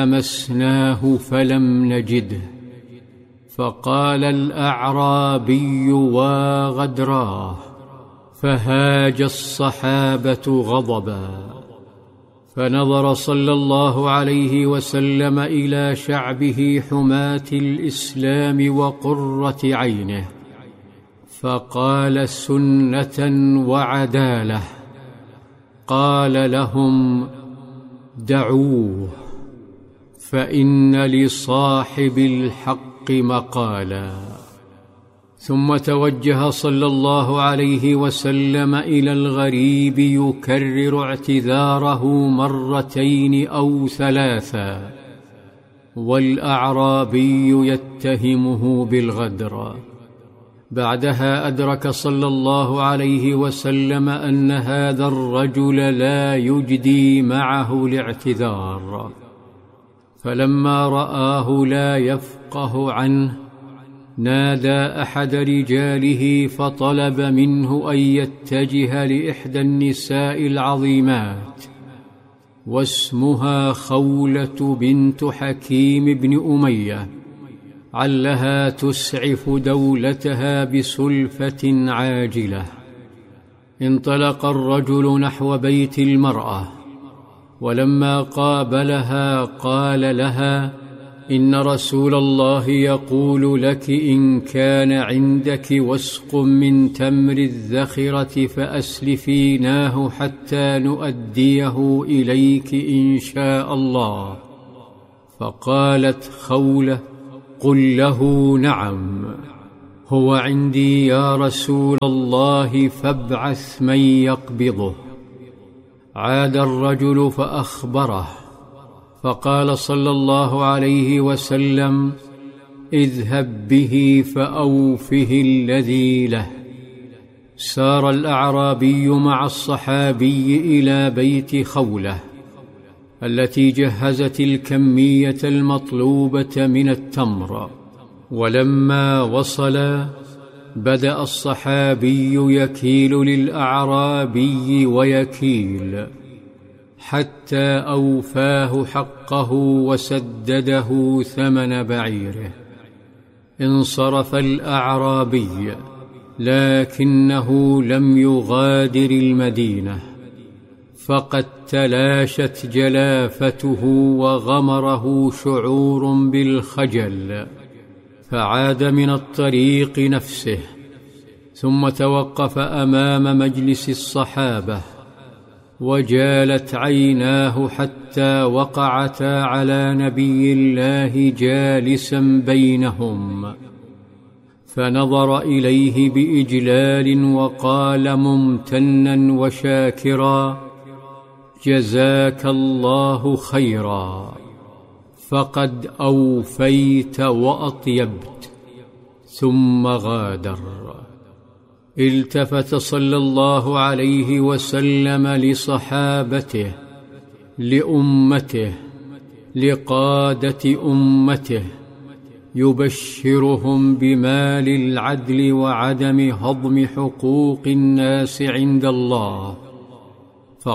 مسناه فلم نجده، فقال الأعرابي: وغدراه. فهاج الصحابة غضبا، فنظر صلى الله عليه وسلم إلى شعبه حماة الإسلام وقرة عينه، فقال سنة وعدالة. قال لهم: دعوه، فإن لصاحب الحق مقالا. ثم توجه صلى الله عليه وسلم إلى الغريب يكرر اعتذاره مرتين أو ثلاثا، والأعرابي يتهمه بالغدر. بعدها أدرك صلى الله عليه وسلم أن هذا الرجل لا يجدي معه الاعتذار، فلما رآه لا يفقه عنه نادى أحد رجاله فطلب منه أن يتجه لإحدى النساء العظيمات، واسمها خولة بنت حكيم بن أمية، علها تسعف دولتها بسلفة عاجلة. انطلق الرجل نحو بيت المرأة، ولما قابلها قال لها: إن رسول الله يقول لك إن كان عندك وسق من تمر الذخرة فأسلفيناه حتى نؤديه إليك إن شاء الله. فقالت خولة: قل له نعم، هو عندي يا رسول الله، فابعث من يقبضه. عاد الرجل فأخبره، فقال صلى الله عليه وسلم: اذهب به فأوفه الذي له. سار الأعرابي مع الصحابي إلى بيت خولة التي جهزت الكمية المطلوبة من التمر، ولما وصل بدأ الصحابي يكيل للأعرابي ويكيل حتى أوفاه حقه وسدده ثمن بعيره. انصرف الأعرابي لكنه لم يغادر المدينة، فقد تلاشت جلافته وغمره شعور بالخجل، فعاد من الطريق نفسه، ثم توقف أمام مجلس الصحابة، وجالت عيناه حتى وقعتا على نبي الله جالسا بينهم، فنظر إليه بإجلال وقال ممتنا وشاكرا: جزاك الله خيرا، فقد أوفيت وأطيبت. ثم غادر. التفت صلى الله عليه وسلم لصحابته، لأمته، لقادة أمته، يبشرهم بمال العدل وعدم هضم حقوق الناس عند الله،